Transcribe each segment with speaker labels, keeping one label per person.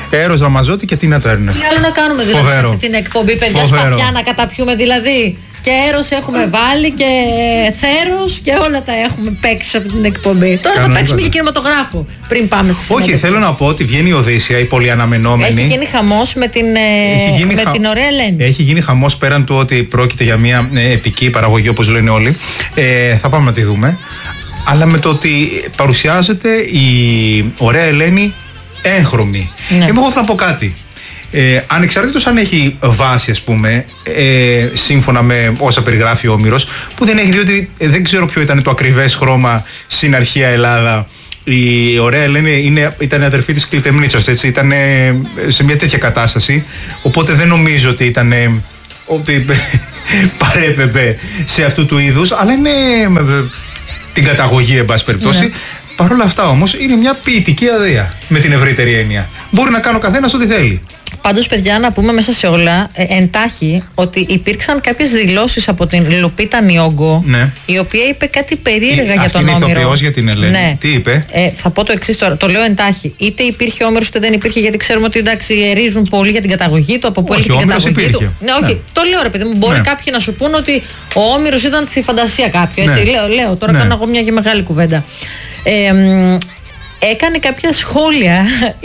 Speaker 1: Έρος Ραμαζότη και Τίνα Τέρνερ.
Speaker 2: Τι άλλο να κάνουμε δηλαδή σε αυτή την εκπομπή, παιδιά? Σπαθιά να καταπιούμε δηλαδή. Και Έρος έχουμε βάλει και Θέρος και όλα τα έχουμε παίξει σε αυτή την εκπομπή. Τώρα θα παίξουμε και κινηματογράφο πριν πάμε στη συνέντευξη.
Speaker 1: Όχι, θέλω να πω ότι βγαίνει η Οδύσσια, η πολυαναμενόμενη.
Speaker 2: Έχει γίνει χαμός με την ωραία Ελένη.
Speaker 1: Έχει γίνει χαμός πέραν του ότι πρόκειται για μια επική παραγωγή, όπως λένε όλοι. Θα πάμε να τη δούμε. Αλλά με το ότι παρουσιάζεται η ωραία Ελένη έγχρωμη. Ναι. Εγώ θέλω να πω κάτι. Ανεξαρτήτως αν έχει βάση, ας πούμε, σύμφωνα με όσα περιγράφει ο Όμηρος, που δεν έχει, διότι δεν ξέρω ποιο ήταν το ακριβές χρώμα στην αρχαία Ελλάδα. Η ωραία Ελένη ήταν αδερφή της Κλητεμνίτσας, έτσι, ήταν σε μια τέτοια κατάσταση, οπότε δεν νομίζω ότι ήταν ότι παρέπεπε σε αυτού του είδους, αλλά είναι την καταγωγή, εν πάση περιπτώσει. Ναι. Παρ' όλα αυτά όμως είναι μια ποιητική αδεία με την ευρύτερη έννοια. Μπορεί να κάνει ο καθένας ό,τι θέλει.
Speaker 2: Πάντως, παιδιά, να πούμε μέσα σε όλα εντάχει ότι υπήρξαν κάποιες δηλώσεις από την Λουπίτα Νιόγκο, ναι, η οποία είπε κάτι περίεργα για τον Όμηρο.
Speaker 1: Αυτή είναι ηθοποιός για την Ελένη. Ναι. Τι είπε?
Speaker 2: Θα πω το εξής τώρα, το λέω εντάχει. Είτε υπήρχε Όμηρος είτε δεν υπήρχε, γιατί ξέρουμε ότι εντάξει, ερίζουν πολύ για την καταγωγή του, από πού έλειπε την καταγωγή του. Ναι, όχι, ναι, το λέω ρε παιδί μου. Μπορεί κάποιοι να σου πούν ότι ο Όμηρος ήταν στη φαντασία κάποιου. Έτσι. Ναι. Λέω τώρα, κάνω εγώ μια μεγάλη κουβέντα. Έκανε κάποια σχόλια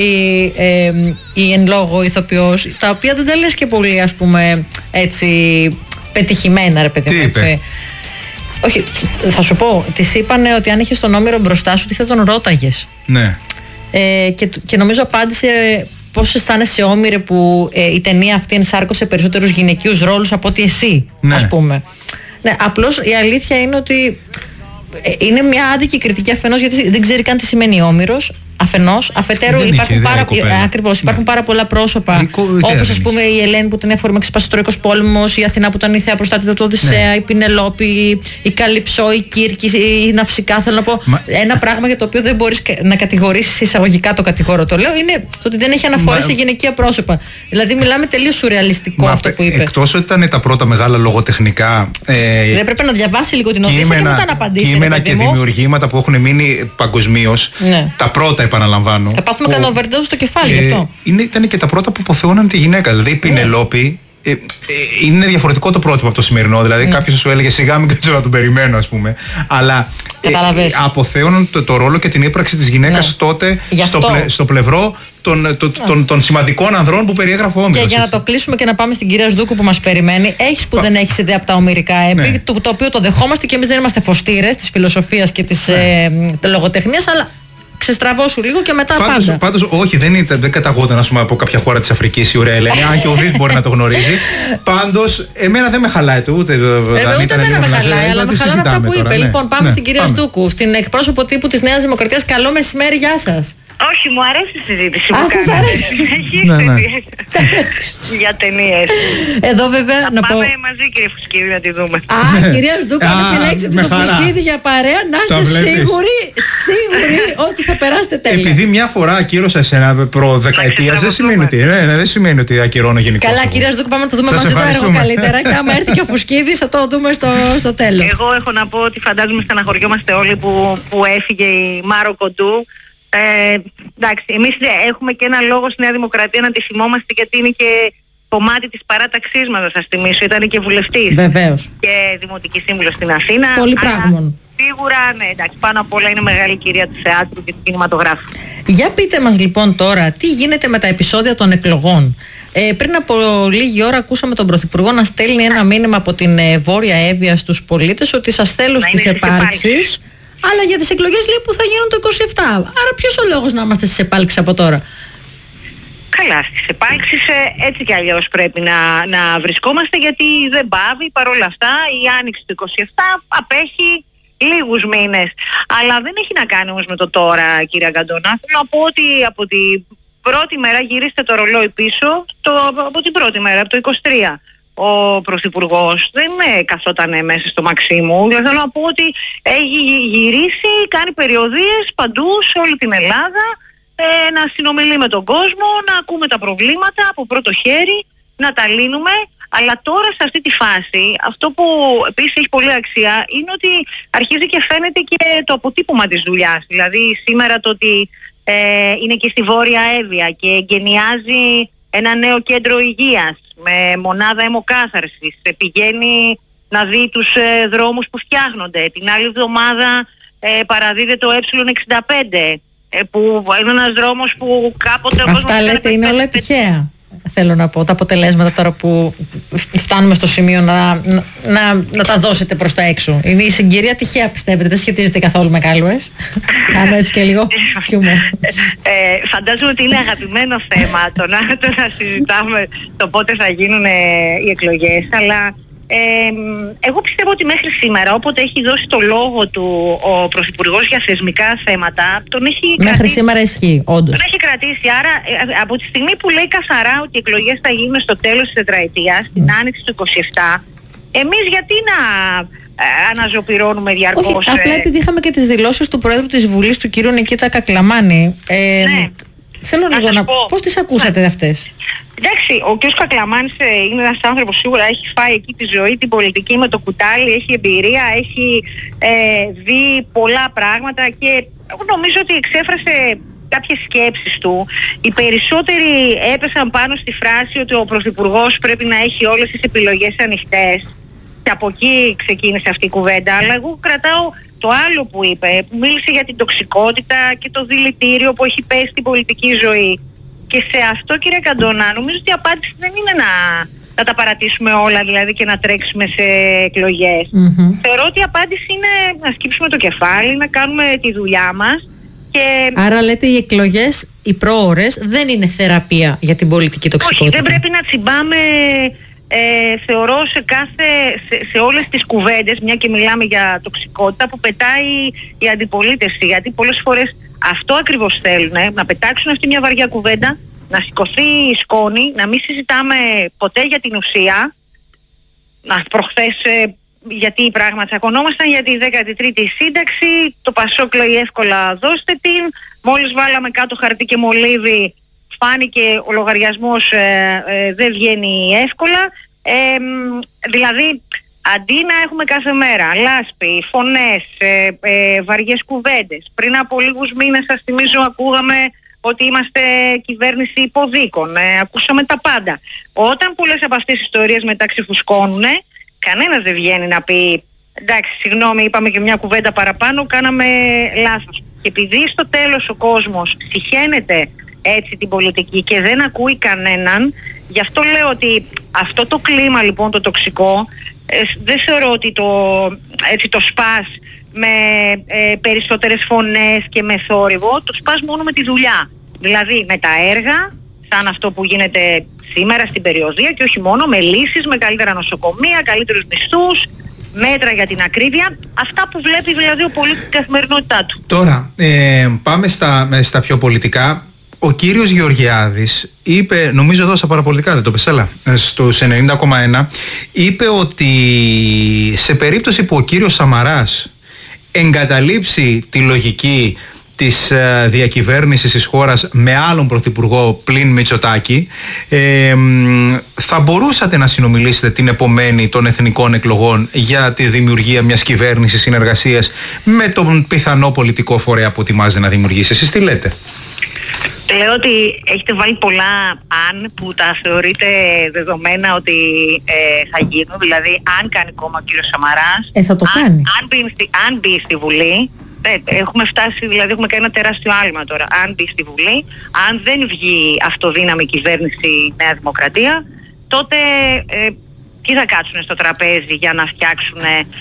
Speaker 2: η εν λόγω ηθοποιός, τα οποία δεν τα λες και πολύ, ας πούμε, έτσι πετυχημένα, ρε παιδί μου.
Speaker 1: Τι είπε?
Speaker 2: Όχι, θα σου πω, της είπανε ότι αν είχες τον Όμηρο μπροστά σου, τι θα τον ρώταγες.
Speaker 1: Ναι.
Speaker 2: Και νομίζω απάντησε πώς αισθάνεσαι, Όμηρε, που η ταινία αυτή ενσάρκωσε περισσότερους γυναικείους ρόλους από ότι εσύ, ναι, ας πούμε. Ναι, απλώς η αλήθεια είναι ότι είναι μια άδικη κριτική αφενός, γιατί δεν ξέρει καν τι σημαίνει Όμηρος. Αφενός, αφετέρου υπάρχουν πάρα πολλά πρόσωπα, όπως ας πούμε η Ελένη που την έφορε με ξεσπάσει ο Τροϊκός Πόλεμος, η Αθηνά που ήταν η θέα προστάτηδα του Οδυσσέα, ναι, η Πινελόπη, η Καλυψό, η Κύρκη, η Ναυσικά. Θέλω να πω ένα πράγμα για το οποίο δεν μπορείς να κατηγορήσεις εισαγωγικά, το κατηγορώ, το λέω, είναι το ότι δεν έχει αναφορές σε γυναικεία πρόσωπα. Δηλαδή μιλάμε τελείως σουρεαλιστικό αυτό που είπε.
Speaker 1: Εκτός ότι ήταν τα πρώτα μεγάλα λογοτεχνικά.
Speaker 2: Δεν πρέπει να διαβάσει λίγο την Οδύσσια και μετά να απαντήσει.
Speaker 1: Κείμενα και δημιουργήματα που έχουν μείνει παγκοσμίως. Τα πρώτα, επαναλαμβάνω.
Speaker 2: Θα πάθουμε κανένα overdose στο κεφάλι γι' αυτό.
Speaker 1: Ήταν και τα πρώτα που αποθεώναν τη γυναίκα. Δηλαδή η Πινελόπη. Είναι διαφορετικό το πρότυπο από το σημερινό. Δηλαδή κάποιος σου έλεγε σιγά μην κάτσω να τον περιμένω, ας πούμε. Αλλά αποθέωναν το ρόλο και την ύπαρξη της γυναίκας τότε στο πλευρό των σημαντικών ανδρών που περιέγραφε ο Όμηρος.
Speaker 2: Και για να το κλείσουμε και να πάμε στην κυρία Σδούκου που μας περιμένει, έχεις που δεν έχεις ιδέα από τα ομηρικά έπι, το οποίο το δεχόμαστε και εμείς δεν είμαστε φωστήρες της φιλοσοφίας και της λογοτεχνίας, αλλά ξεστραβώσου λίγο και μετά πάντα.
Speaker 1: Πάντως, όχι, δεν καταγόταν, ας πούμε, από κάποια χώρα της Αφρικής η ωραία Ελένη, αν και ο Δής μπορεί να το γνωρίζει. Πάντως, εμένα δεν με χαλάει το ούτε.
Speaker 2: Ούτε εμένα με χαλάει, αλλά με χαλάνε αυτά που είπε. Λοιπόν, πάμε στην κυρία Σδούκου, στην εκπρόσωπο τύπου της Νέας Δημοκρατίας. Καλό μεσημέρι, γεια σας.
Speaker 3: Όχι, μου αρέσει η συζήτηση που
Speaker 2: σας αρέσει.
Speaker 3: Για ταινίες.
Speaker 2: Εδώ βέβαια να πω.
Speaker 3: Πάμε μαζί, κύριε Φουσκίδη, να τη δούμε.
Speaker 2: Κυρία Σδούκου, αν επιλέξετε το Φουσκίδη για παρέα, να είστε σίγουροι ότι θα περάσετε τέλεια.
Speaker 1: Επειδή μια φορά ακύρωσα εσένα προ-δεκαετίας, δεν σημαίνει ότι ακυρώνω γενικώς.
Speaker 2: Καλά, κυρία Σδούκου, πάμε να το δούμε μαζί το έργο καλύτερα. Και άμα έρθει και ο Φουσκίδης, θα το δούμε στο τέλος.
Speaker 3: Εγώ έχω να πω ότι φαντάζομαι στεναχωριόμαστε όλοι που έφυγε η Μάρο Κοντού. Εντάξει, εμείς έχουμε και ένα λόγο στη Νέα Δημοκρατία να τη θυμόμαστε, γιατί είναι και κομμάτι της παράταξής μας, να σας θυμίσω. Ήταν και βουλευτής.
Speaker 2: Βεβαίως.
Speaker 3: Και δημοτική σύμβουλος στην Αθήνα.
Speaker 2: Πολύ πράγμα.
Speaker 3: Σίγουρα, ναι, εντάξει, πάνω απ' όλα είναι μεγάλη κυρία του θεάτρου και του κινηματογράφου.
Speaker 2: Για πείτε μας λοιπόν τώρα, τι γίνεται με τα επεισόδια των εκλογών. Πριν από λίγη ώρα ακούσαμε τον Πρωθυπουργό να στέλνει ένα μήνυμα από την Βόρεια Εύβοια στους πολίτες ότι σας θέλω στις επάρξεις. Αλλά για τις εκλογές λέει που θα γίνουν το 27. Άρα ποιος ο λόγος να είμαστε στις επάλξεις από τώρα?
Speaker 3: Καλά, στις επάλξεις έτσι κι αλλιώς πρέπει να βρισκόμαστε, γιατί δεν πάβει παρόλα αυτά η άνοιξη του 27 απέχει λίγους μήνες. Αλλά δεν έχει να κάνει όμως με το τώρα, κύριε Αγκαντώνα. Θέλω να πω ότι από την πρώτη μέρα, γυρίστε το ρολόι πίσω, από την πρώτη μέρα, από το 23. Ο Πρωθυπουργός δεν καθόταν μέσα στο Μαξίμου. Θέλω να πω ότι έχει γυρίσει, κάνει περιοδίες παντού σε όλη την Ελλάδα, να συνομιλεί με τον κόσμο, να ακούμε τα προβλήματα από πρώτο χέρι, να τα λύνουμε. Αλλά τώρα σε αυτή τη φάση, αυτό που επίσης έχει πολύ αξία είναι ότι αρχίζει και φαίνεται και το αποτύπωμα της δουλειάς. Δηλαδή σήμερα το ότι είναι και στη Βόρεια Εύβοια και εγκαινιάζει ένα νέο κέντρο υγείας με μονάδα αιμοκάθαρσης, πηγαίνει να δει τους δρόμους που φτιάχνονται. Την άλλη εβδομάδα παραδίδεται το Ε65 που είναι ένας δρόμος που κάποτε...
Speaker 2: Αυτά λέτε είναι όλα τυχαία. Θέλω να πω, τα αποτελέσματα τώρα που φτάνουμε στο σημείο να τα δώσετε προς τα έξω. Είναι η συγκυρία τυχαία, πιστεύετε, δεν σχετίζεται καθόλου με κάλουες? Κάνω έτσι και λίγο χιούμορ.
Speaker 3: Φαντάζομαι ότι είναι αγαπημένο θέμα το να συζητάμε το πότε θα γίνουν οι εκλογές, αλλά εγώ πιστεύω ότι μέχρι σήμερα, όποτε έχει δώσει το λόγο του ο Πρωθυπουργός για θεσμικά θέματα, τον έχει
Speaker 2: μέχρι
Speaker 3: κρατήσει,
Speaker 2: σήμερα ισχύει, όντως.
Speaker 3: τον έχει κρατήσει. Άρα από τη στιγμή που λέει καθαρά ότι οι εκλογές θα γίνουν στο τέλος της τετραετίας, την άνοιξη του 27, εμείς γιατί να αναζωπυρώνουμε διαρκώς?
Speaker 2: Όχι, απλά επειδή είχαμε και τις δηλώσεις του Πρόεδρου της Βουλής, του κ. Νικήτα Κακλαμάνη,
Speaker 3: ναι.
Speaker 2: Θέλω λίγο να πω, πώς τις ακούσατε αυτές?
Speaker 3: Εντάξει, ο κ. Κακλαμάνης είναι ένας άνθρωπος, σίγουρα έχει φάει εκεί τη ζωή, την πολιτική με το κουτάλι, έχει εμπειρία, έχει δει πολλά πράγματα και νομίζω ότι εξέφρασε κάποιες σκέψεις του. Οι περισσότεροι έπεσαν πάνω στη φράση ότι ο Πρωθυπουργός πρέπει να έχει όλες τις επιλογές ανοιχτές και από εκεί ξεκίνησε αυτή η κουβέντα, αλλά εγώ κρατάω το άλλο που είπε, που μίλησε για την τοξικότητα και το δηλητήριο που έχει πέσει στην πολιτική ζωή. Και σε αυτό, κύριε Καντώνα, νομίζω ότι η απάντηση δεν είναι να τα παρατήσουμε όλα δηλαδή και να τρέξουμε σε εκλογές. Θεωρώ ότι η απάντηση είναι να σκύψουμε το κεφάλι, να κάνουμε τη δουλειά μας. Και... Άρα
Speaker 2: λέτε οι εκλογές, οι προώρες, δεν είναι θεραπεία για την πολιτική τοξικότητα?
Speaker 3: Όχι, δεν πρέπει να τσιμπάμε... θεωρώ σε όλες τις κουβέντες, μια και μιλάμε για τοξικότητα, που πετάει η αντιπολίτευση, γιατί πολλές φορές αυτό ακριβώς θέλουν, να πετάξουν αυτή μια βαριά κουβέντα, να σηκωθεί η σκόνη, να μην συζητάμε ποτέ για την ουσία. Προχθές γιατί πράγματι τσακωνόμασταν για τη 13η σύνταξη, το Πασόκ λέει εύκολα δώστε την, μόλις βάλαμε κάτω χαρτί και μολύβι φάνηκε ο λογαριασμός δεν βγαίνει εύκολα. Δηλαδή αντί να έχουμε κάθε μέρα λάσπη, φωνές, βαριές κουβέντες, πριν από λίγους μήνες σας θυμίζω ακούγαμε ότι είμαστε κυβέρνηση υποδίκων, ακούσαμε τα πάντα. Όταν πολλές από αυτές τις ιστορίες μετά ξεφουσκώνουνε, κανένας δεν βγαίνει να πει εντάξει συγγνώμη είπαμε και μια κουβέντα παραπάνω, κάναμε λάθος. Και επειδή στο τέλος ο κόσμος συχαίνεται έτσι την πολιτική και δεν ακούει κανέναν, γι' αυτό λέω ότι αυτό το κλίμα λοιπόν το τοξικό δεν θεωρώ ότι το σπάς με περισσότερες φωνές και με θόρυβο, το σπάς μόνο με τη δουλειά. Δηλαδή με τα έργα, σαν αυτό που γίνεται σήμερα στην περιοδία και όχι μόνο, με λύσεις, με καλύτερα νοσοκομεία, καλύτερους μισθούς, μέτρα για την ακρίβεια, αυτά που βλέπει δηλαδή ο πολίτης στην καθημερινότητά του.
Speaker 1: Τώρα, πάμε στα πιο πολιτικά. Ο κύριος Γεωργιάδης είπε, νομίζω εδώ στα παραπολιτικά, δεν το πες, έλα, στους 90,1, είπε ότι σε περίπτωση που ο κύριος Σαμαράς εγκαταλείψει τη λογική της διακυβέρνησης της χώρας με άλλον πρωθυπουργό πλην Μητσοτάκη, θα μπορούσατε να συνομιλήσετε την επομένη των εθνικών εκλογών για τη δημιουργία μιας κυβέρνησης συνεργασίας με τον πιθανό πολιτικό φορέα που ετοιμάζει να δημιουργήσει. Εσείς τι λέτε?
Speaker 3: Λέω ότι έχετε βάλει πολλά αν που τα θεωρείτε δεδομένα ότι θα γίνουν. Δηλαδή αν κάνει κόμμα ο κύριος Σαμαράς,
Speaker 2: θα το κάνει.
Speaker 3: Αν μπει στη Βουλή, έχουμε φτάσει, δηλαδή έχουμε κάνει ένα τεράστιο άλμα τώρα. Αν μπει στη Βουλή, αν δεν βγει αυτοδύναμη κυβέρνηση Νέα Δημοκρατία, τότε τι θα κάτσουν στο τραπέζι για να φτιάξουν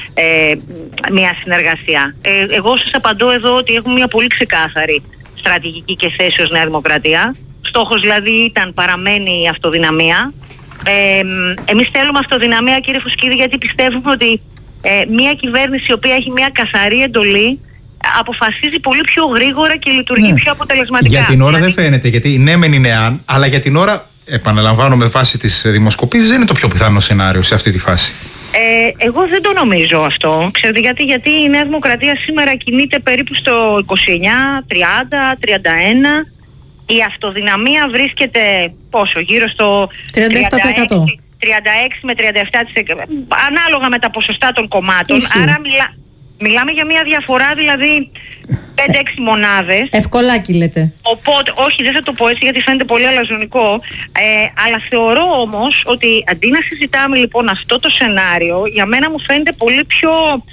Speaker 3: μια συνεργασία? Εγώ σας απαντώ εδώ ότι έχουμε μια πολύ ξεκάθαρη στρατηγική και θέση ως Νέα Δημοκρατία. Στόχος δηλαδή παραμένει η αυτοδυναμία. Εμείς θέλουμε αυτοδυναμία, κύριε Φουσκίδη, γιατί πιστεύουμε ότι μια κυβέρνηση η οποία έχει μια καθαρή εντολή αποφασίζει πολύ πιο γρήγορα και λειτουργεί πιο αποτελεσματικά.
Speaker 1: Για την ώρα δεν φαίνεται, γιατί ναι μεν είναι αν, αλλά για την ώρα, επαναλαμβάνω με βάση τις δημοσκοπήσεις, δεν είναι το πιο πιθανό σενάριο σε αυτή τη φάση.
Speaker 3: Εγώ δεν το νομίζω αυτό. Ξέρετε γιατί η Νέα Δημοκρατία σήμερα κινείται περίπου στο 29, 30, 31. Η αυτοδυναμία βρίσκεται πόσο? Γύρω στο
Speaker 2: 37%. 36
Speaker 3: με 37%. Ανάλογα με τα ποσοστά των κομμάτων. Άρα μιλάμε για μια διαφορά δηλαδή 5-6 μονάδες.
Speaker 2: Ευκολάκι λέτε.
Speaker 3: Οπότε, όχι, δεν θα το πω έτσι γιατί φαίνεται πολύ αλαζονικό, αλλά θεωρώ όμως ότι αντί να συζητάμε λοιπόν αυτό το σενάριο, για μένα μου φαίνεται πολύ πιο,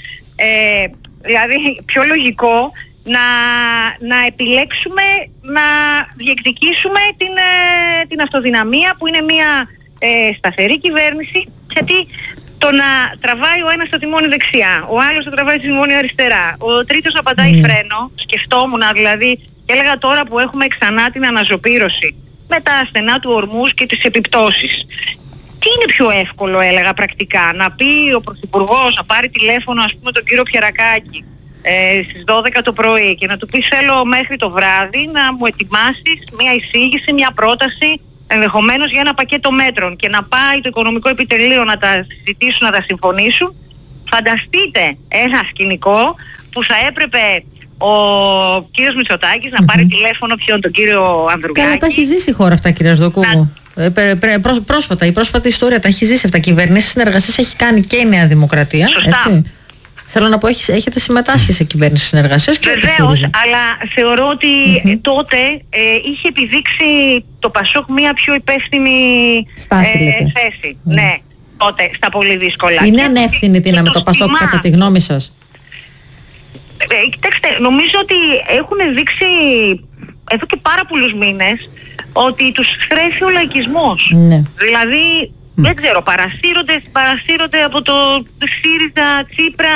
Speaker 3: δηλαδή πιο λογικό να επιλέξουμε να διεκδικήσουμε την αυτοδυναμία που είναι μια σταθερή κυβέρνηση, γιατί το να τραβάει ο ένας το τιμόνι δεξιά, ο άλλος το τραβάει το τιμόνι αριστερά, ο τρίτος να πατάει φρένο, σκεφτόμουν δηλαδή και έλεγα τώρα που έχουμε ξανά την αναζωπήρωση με τα στενά του ορμούς και τις επιπτώσεις. Τι είναι πιο εύκολο, έλεγα πρακτικά, να πει ο Πρωθυπουργός, να πάρει τηλέφωνο ας πούμε τον κύριο Πιερακάκη στις 12 το πρωί και να του πει θέλω μέχρι το βράδυ να μου ετοιμάσεις μια εισήγηση, μια πρόταση ενδεχομένως για ένα πακέτο μέτρων και να πάει το Οικονομικό Επιτελείο να τα συζητήσουν, να τα συμφωνήσουν. Φανταστείτε ένα σκηνικό που θα έπρεπε ο κύριος Μητσοτάκης να πάρει τηλέφωνο τον κύριο Ανδρουλάκη.
Speaker 2: Καλά, τα έχει ζήσει η χώρα αυτά, κυρία Σδοκού. Πρόσφατα, η πρόσφατη ιστορία τα έχει ζήσει αυτά. Κυβερνήσεις συνεργασίας έχει κάνει και η Νέα Δημοκρατία.
Speaker 3: Σωστά.
Speaker 2: Έτσι. Θέλω να πω, έχετε συμμετάσχει σε κυβέρνηση συνεργασίας.
Speaker 3: Βεβαίως, αλλά θεωρώ ότι τότε είχε επιδείξει το ΠΑΣΟΚ μια πιο υπεύθυνη θέση. Ναι, τότε, στα πολύ δύσκολα.
Speaker 2: Είναι ανεύθυνη με το ΠΑΣΟΚ κατά τη γνώμη σας?
Speaker 3: Κοιτάξτε, νομίζω ότι έχουν δείξει εδώ και πάρα πολλούς μήνες ότι τους στρέφει ο λαϊκισμός.
Speaker 2: Ναι.
Speaker 3: Δηλαδή, δεν ξέρω, παρασύρονται από το ΣΥΡΙΖΑ, Τσίπρα,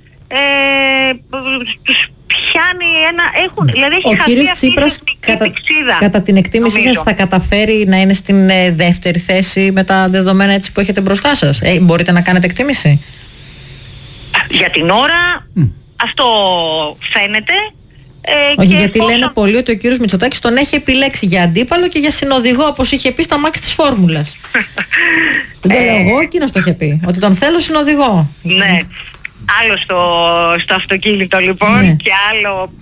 Speaker 3: τους πιάνει δηλαδή έχει χαθεί αυτή η πηξίδα.
Speaker 2: Κατά την εκτίμησή σας θα καταφέρει να είναι στην δεύτερη θέση με τα δεδομένα έτσι που έχετε μπροστά σας? Μπορείτε να κάνετε εκτίμηση?
Speaker 3: Για την ώρα αυτό φαίνεται.
Speaker 2: Όχι, γιατί λένε πολλοί ότι ο κύριος Μητσοτάκης τον έχει επιλέξει για αντίπαλο και για συνοδηγό, όπως είχε πει στα μάξι της φόρμουλας. Δεν το λέω εγώ, εκείνος το είχε πει, ότι τον θέλω συνοδηγό.
Speaker 3: Ναι, άλλο στο αυτοκίνητο λοιπόν και άλλο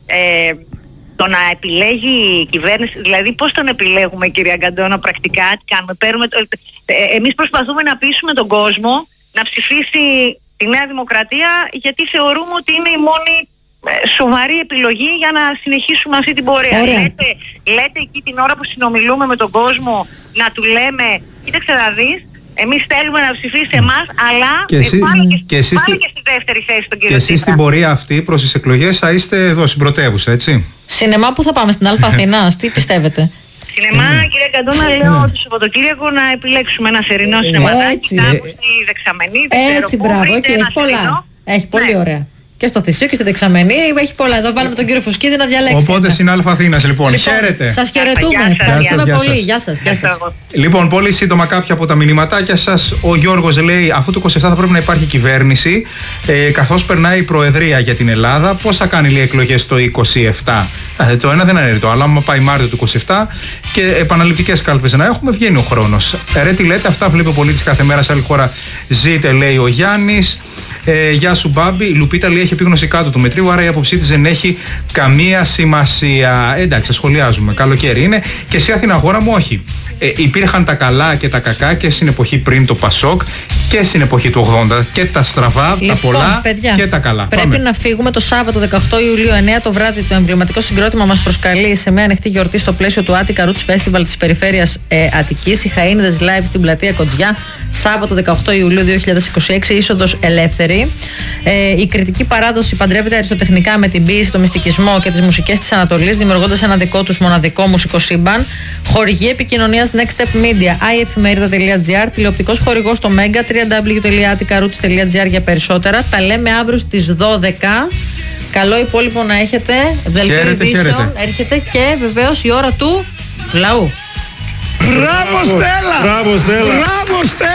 Speaker 3: το να επιλέγει η κυβέρνηση. Δηλαδή πώς τον επιλέγουμε, κυρία Γκαντώνα, πρακτικά, τι κάνουμε? Εμείς προσπαθούμε να πείσουμε τον κόσμο να ψηφίσει τη Νέα Δημοκρατία γιατί θεωρούμε ότι είναι η μόνη σοβαρή επιλογή για να συνεχίσουμε αυτή την πορεία. Λέτε εκεί την ώρα που συνομιλούμε με τον κόσμο να του λέμε κοίταξε να δεις, εμείς θέλουμε να ψηφίσει εμάς, αλλά πάλι και στη δεύτερη θέση τον κύριο Τσίπρα.
Speaker 1: Και εσείς στην πορεία αυτή προς τις εκλογές θα είστε εδώ στην πρωτεύουσα, έτσι?
Speaker 2: Σινεμά που θα πάμε, στην Αλφα Αθηνάς, τι πιστεύετε?
Speaker 3: Σινεμά, κύριε Καντώνα, λέω το Σαββατοκύριακο να επιλέξουμε ένα θερινό σινεματάκι κάπου στη Δεξαμενή.
Speaker 2: Έτσι, μπράβο, έχει πολλά. Έχει πολύ ωραία. Και στο Θησίο και στη Δεξαμενή έχει πολλά. Εδώ βάλουμε τον κύριο Φουσκίδη να διαλέξει.
Speaker 1: Οπότε στην Αλφα Αθήνας λοιπόν. Χαίρετε.
Speaker 2: Σας χαιρετούμε. Ευχαριστούμε πολύ. Γεια σας.
Speaker 1: Λοιπόν, πολύ σύντομα κάποια από τα μηνυματάκια σας. Ο Γιώργος λέει: αφού το 27 θα πρέπει να υπάρχει κυβέρνηση, καθώς περνάει η Προεδρία για την Ελλάδα, πώς θα κάνει οι εκλογές το 27? Το ένα δεν είναι το άλλο. Άμα πάει Μάρτιο του 27 και επαναληπτικές κάλπες να έχουμε, βγαίνει ο χρόνος. Ρε, τι λέτε, αυτά βλέπει ο πολίτης κάθε μέρα σε άλλη χώρα. Ζείτε, λέει ο Γιάννης. Γεια σου Μπάμπη, η Λουπίτα λέει έχει επίγνωση κάτω του μετρίου, άρα η άποψή της δεν έχει καμία σημασία. Εντάξει, σχολιάζουμε, καλοκαίρι είναι. Και σε Αθήνα, αγόρα μου, όχι. Υπήρχαν τα καλά και τα κακά και στην εποχή πριν το ΠΑΣΟΚ και στην εποχή του 80. Και τα στραβά, τα πολλά, παιδιά, και τα καλά.
Speaker 2: Πρέπει να φύγουμε το Σάββατο 18 Ιουλίου 9 το βράδυ. Το εμβληματικό συγκρότημα μας προσκαλεί σε μια ανοιχτή γιορτή στο πλαίσιο του Attica Roots Festival της περιφέρειας Αττικής. Οι Χαΐνιδες live στην πλατεία Κοτζιά, Σάββατο 18 Ιουλίου 2026, είσοδος ελεύθερη. Η κριτική παράδοση παντρεύεται αριστοτεχνικά με την ποίηση, το μυστικισμό και τις μουσικές της Ανατολής, δημιουργώντας ένα δικό τους μοναδικό μουσικό σύμπαν. Χορηγή επικοινωνίας Next Step Media, iefημερίδα.gr, τηλεοπτικός χορηγός στο Mega, www.atticaroots.gr για περισσότερα. Τα λέμε αύριο στις 12. Καλό υπόλοιπο να έχετε. Δελτίο ειδήσεων έρχεται και βεβαίως η ώρα του λαού.
Speaker 4: Μπράβο Στέλλα! Μπράβο Στέλλα!